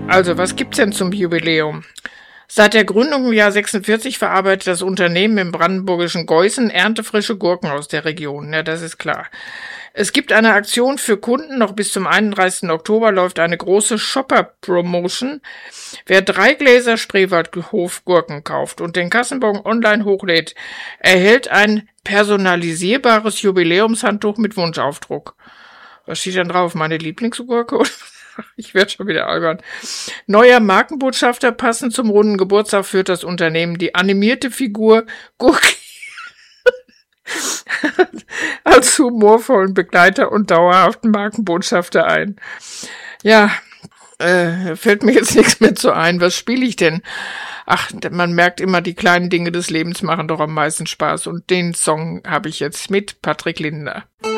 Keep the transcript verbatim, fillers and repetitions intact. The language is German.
Also, was gibt's denn zum Jubiläum? Seit der Gründung im Jahr sechsundvierzig verarbeitet das Unternehmen im brandenburgischen Geußen erntefrische Gurken aus der Region. Ja, das ist klar. Es gibt eine Aktion für Kunden. Noch bis zum einunddreißigsten Oktober läuft eine große Shopper-Promotion. Wer drei Gläser Spreewaldhof-Gurken kauft und den Kassenbon online hochlädt, erhält ein personalisierbares Jubiläumshandtuch mit Wunschaufdruck. Was steht dann drauf? Meine Lieblingsgurke? Ich werde schon wieder albern. Neuer Markenbotschafter, passend zum runden Geburtstag, führt das Unternehmen die animierte Figur Gurki als humorvollen Begleiter und dauerhaften Markenbotschafter ein. Ja, äh, fällt mir jetzt nichts mehr zu ein. Was spiele ich denn? Ach, man merkt immer, die kleinen Dinge des Lebens machen doch am meisten Spaß. Und den Song habe ich jetzt mit Patrick Lindner.